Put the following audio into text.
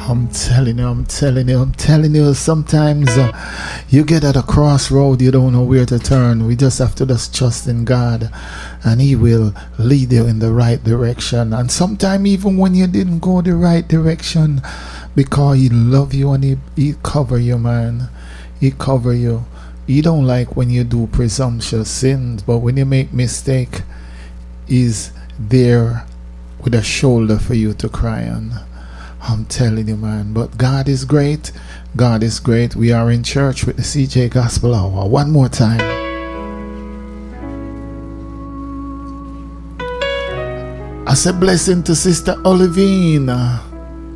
I'm telling you, sometimes you get at a crossroad, you don't know where to turn. We just have to just trust in God, and He will lead you in the right direction. And sometimes even when you didn't go the right direction, because He love you and He cover you, man. He cover you. He don't like when you do presumptuous sins, but when you make mistake, He's there with a shoulder for you to cry on. I'm telling you, man. But God is great. God is great. We are in church with the CJ Gospel Hour. One more time. I say blessing to Sister Olivine.